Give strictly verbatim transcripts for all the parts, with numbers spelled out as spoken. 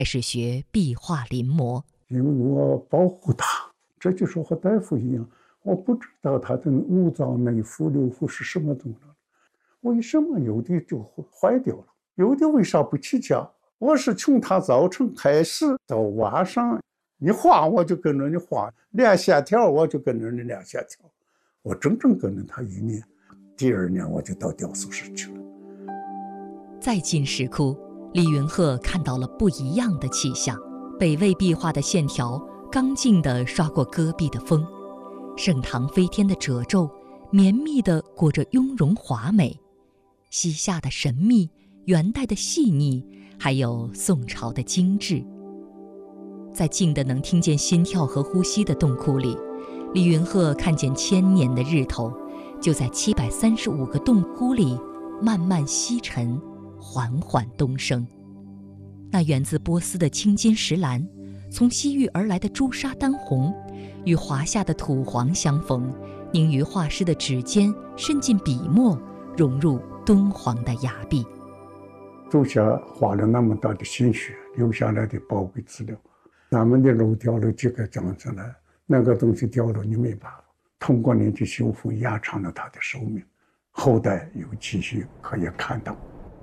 开始学壁画临摹。 因为我保护它，这就是和大夫一样，我不知道它的五脏内腑六腑是什么东西，为什么有的就坏掉了，有的为啥不起家？我是从它早晨开始到晚上，你画我就跟着你画，练线条我就跟着你练线条，我整整跟着他一年。第二年我就到雕塑室去了。 再进石窟，李云鹤看到了不一样的气象。北魏壁画的线条刚劲地刷过戈壁的风，盛唐飞天的褶皱绵密地裹着雍容华美，西夏的神秘，元代的细腻，还有宋朝的精致。在静得能听见心跳和呼吸的洞窟里，李云鹤看见千年的日头就在七百三十五个洞窟里慢慢西沉，缓缓东升。那源自波斯的青金石蓝，从西域而来的朱砂丹红，与华夏的土黄相逢，凝于画师的指尖，渗进笔墨，融入敦煌的崖壁。 祖先花了那么大的心血留下来的宝贵资料，咱们的肉掉了几个长出来，那个东西掉了你没办法，通过你的修复延长了它的寿命，后代有继续可以看到。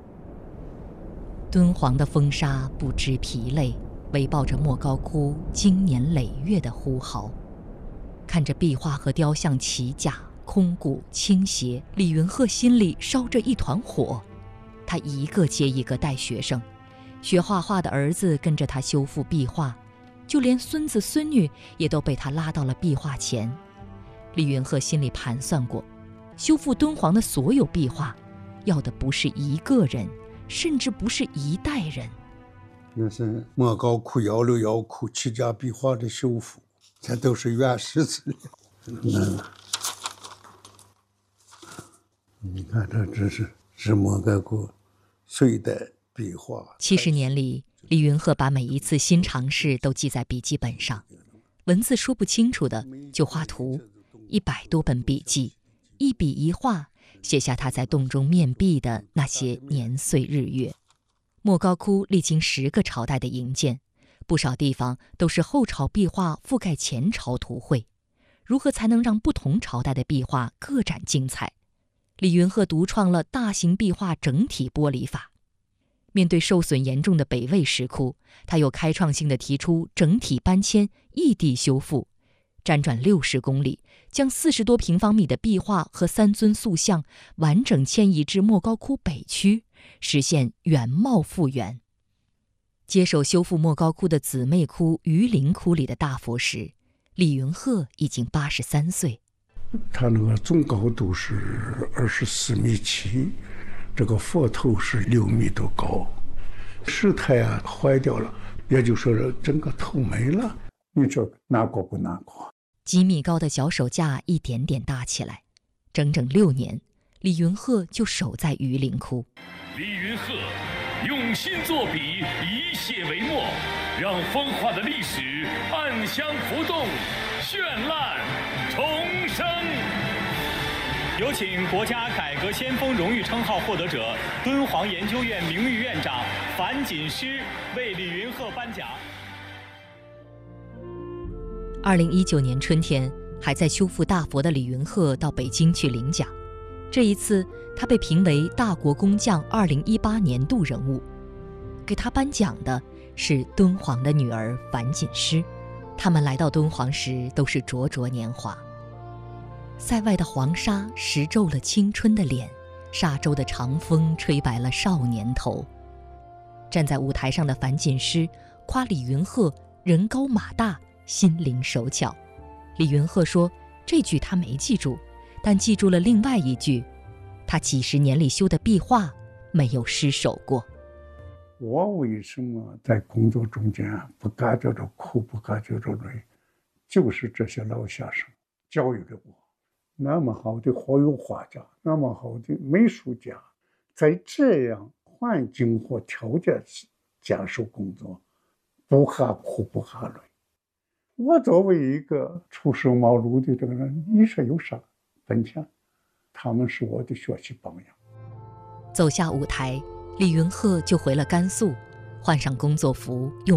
敦煌的风沙不知疲累，围抱着莫高窟经年累月的呼号。看着壁画和雕像齐架空谷倾斜，李云鹤心里烧着一团火。他一个接一个带学生，学画画的儿子跟着他修复壁画，就连孙子孙女也都被他拉到了壁画前。李云鹤心里盘算过，修复敦煌的所有壁画，要的不是一个人，甚至不是一代人。 那是莫高窟、幺六幺窟齐家壁画的修复，这都是原始资料。嗯，你看这只是是莫高窟隋代壁画。 七十年里，李云鹤把每一次新尝试都记在笔记本上，文字说不清楚的就画图，一百多本笔记，一笔一画，写下他在洞中面壁的那些年岁日月。莫高窟历经十个朝代的营建，不少地方都是后朝壁画覆盖前朝图绘。如何才能让不同朝代的壁画各展精彩？李云鹤独创了大型壁画整体剥离法。面对受损严重的北魏石窟，他又开创性地提出整体搬迁、异地修复，辗转六十公里，将四十多平方米的壁画和三尊塑像完整迁移至莫高窟北区，实现原貌复原。接手修复莫高窟的姊妹窟榆林窟里的大佛时，李云鹤已经八十三岁。 它那个总高度是二十四米七，这个佛头是六米多高，石胎啊坏掉了，也就说整个头没了。你说难过不难过？ 几米高的脚手架一点点搭起来，整整六年，李云鹤就守在榆林窟。 李云鹤用心作笔，以写为墨，让风化的历史暗香浮动，绚烂重生。 有请国家改革先锋荣誉称号获得者、敦煌研究院名誉院长樊锦诗为李云鹤颁奖。 二零一九年春天，还在修复大佛的李云鹤到北京去领奖。这一次，他被评为大国工匠二零一八年度人物。给他颁奖的是敦煌的女儿樊锦诗。他们来到敦煌时都是灼灼年华。塞外的黄沙蚀皱了青春的脸，沙洲的长风吹白了少年头。站在舞台上的樊锦诗夸李云鹤人高马大，心灵手巧。李云鹤说，这句他没记住，但记住了另外一句，他几十年里修的壁画没有失手过。 我为什么在工作中间不感觉着苦，不感觉着累，就是这些老先生教育了我。那么好的活油画家，那么好的美术家，在这样环境或条件下受工作，不怕苦不怕累。我作为一个初生茅庐的这个人，你说有啥本钱？他们是我的学习榜样。 走下舞台，李云鹤就回了甘肃， 换上工作服，用